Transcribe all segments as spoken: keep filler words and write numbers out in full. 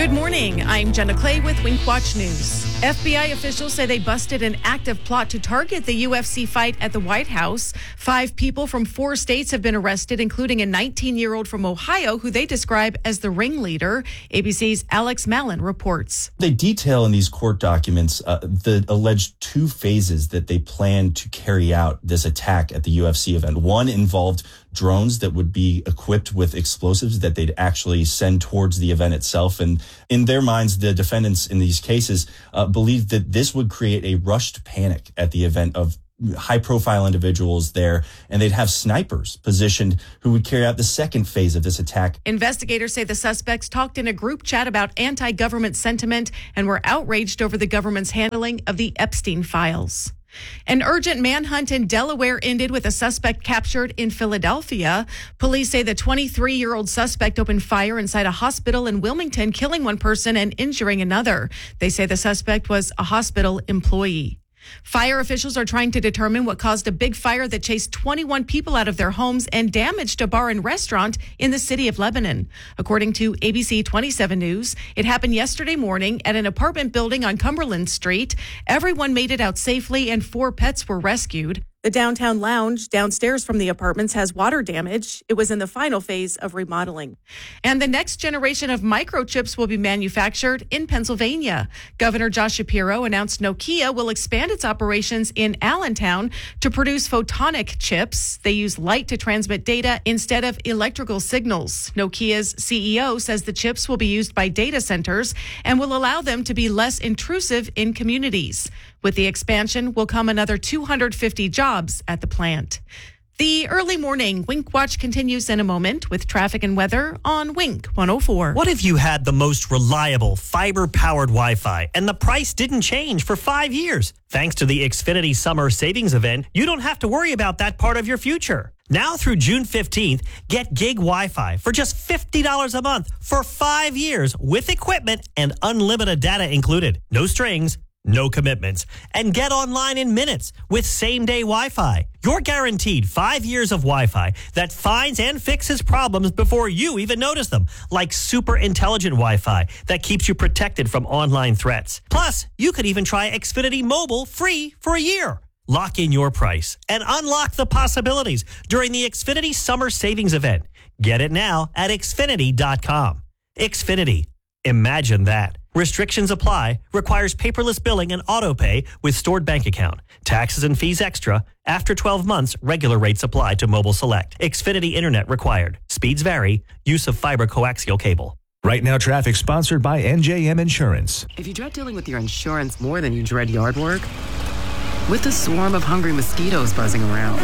Good morning. I'm Jenna Clay with Wink Watch News. F B I officials say they busted an active plot to target the U F C fight at the White House. Five people from four states have been arrested, including a nineteen-year-old from Ohio who they describe as the ringleader. A B C's Alex Mallon reports. They detail in these court documents uh, the alleged two phases that they plan to carry out this attack at the U F C event. One involved drones that would be equipped with explosives that they'd actually send towards the event itself. And in their minds, the defendants in these cases uh, believed that this would create a rushed panic at the event of high-profile individuals there, and they'd have snipers positioned who would carry out the second phase of this attack. Investigators say the suspects talked in a group chat about anti-government sentiment and were outraged over the government's handling of the Epstein files. An urgent manhunt in Delaware ended with a suspect captured in Philadelphia. Police say the twenty-three-year-old suspect opened fire inside a hospital in Wilmington, killing one person and injuring another. They say the suspect was a hospital employee. Fire officials are trying to determine what caused a big fire that chased twenty-one people out of their homes and damaged a bar and restaurant in the city of Lebanon. According to A B C twenty-seven News, it happened yesterday morning at an apartment building on Cumberland Street. Everyone made it out safely and four pets were rescued. The downtown lounge downstairs from the apartments has water damage. It was in the final phase of remodeling. And the next generation of microchips will be manufactured in Pennsylvania. Governor Josh Shapiro announced Nokia will expand its operations in Allentown to produce photonic chips. They use light to transmit data instead of electrical signals. Nokia's C E O says the chips will be used by data centers and will allow them to be less intrusive in communities. With the expansion will come another two hundred fifty jobs at the plant. The early morning Wink Watch continues in a moment with traffic and weather on Wink one oh four. What if you had the most reliable fiber-powered Wi-Fi and the price didn't change for five years? Thanks to the Xfinity Summer Savings Event, you don't have to worry about that part of your future. Now through June fifteenth, get gig Wi-Fi for just fifty dollars a month for five years with equipment and unlimited data included. No strings, no commitments, and get online in minutes with same-day Wi-Fi. You're guaranteed five years of Wi-Fi that finds and fixes problems before you even notice them, like super intelligent Wi-Fi that keeps you protected from online threats. Plus, you could even try Xfinity Mobile free for a year. Lock in your price and unlock the possibilities during the Xfinity Summer Savings Event. Get it now at Xfinity dot com. Xfinity. Imagine that. Restrictions apply. Requires paperless billing and auto pay with stored bank account. Taxes and fees extra. After twelve months, regular rates apply to Mobile Select. Xfinity Internet required. Speeds vary. Use of fiber coaxial cable. Right Now Traffic sponsored by N J M Insurance. If you dread dealing with your insurance more than you dread yard work, with a swarm of hungry mosquitoes buzzing around,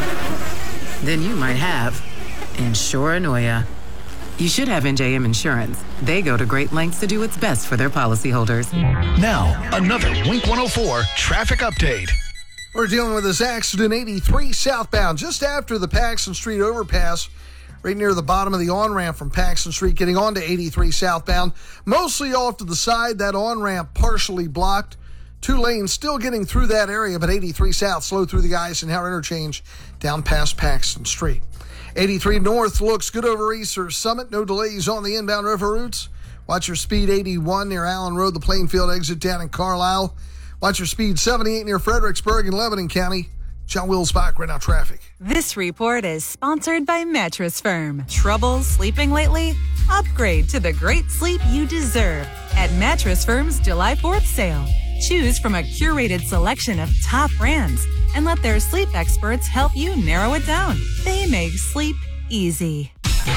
then you might have Insuranoia. You should have N J M Insurance. They go to great lengths to do what's best for their policyholders. Now, another Wink one oh four traffic update. We're dealing with this accident eighty-three southbound just after the Paxton Street overpass, right near the bottom of the on-ramp from Paxton Street getting onto eighty-three southbound. Mostly off to the side, that on-ramp partially blocked. Two lanes still getting through that area, but eighty-three south slow through the Eisenhower interchange down past Paxton Street. eighty-three north looks good over Easter Summit. No delays on the inbound river routes. Watch your speed eighty-one near Allen Road, the Plainfield exit down in Carlisle. Watch your speed seventy-eight near Fredericksburg in Lebanon County. John Wills back right now traffic. This report is sponsored by Mattress Firm. Trouble sleeping lately? Upgrade to the great sleep you deserve at Mattress Firm's July fourth sale. Choose from a curated selection of top brands and let their sleep experts help you narrow it down. They make sleep easy.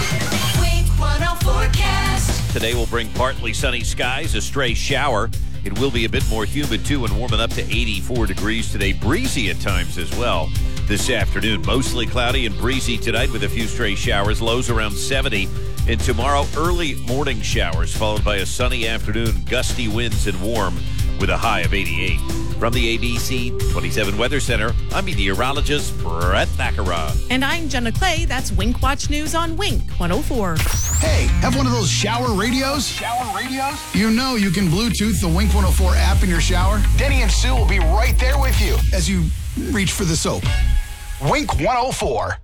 Wink one oh forecast. Today will bring partly sunny skies, a stray shower. It will be a bit more humid, too, and warming up to eighty-four degrees today. Breezy at times as well this afternoon. Mostly cloudy and breezy tonight with a few stray showers. Lows around seventy. And tomorrow, early morning showers, followed by a sunny afternoon, gusty winds and warm with a high of eighty-eight. From the A B C twenty-seven Weather Center, I'm meteorologist Brett Thakara. And I'm Jenna Clay. That's Wink Watch News on Wink one oh four. Hey, have one of those shower radios? Shower radios? You know you can Bluetooth the Wink one oh four app in your shower. Denny and Sue will be right there with you as you reach for the soap. Wink one oh four.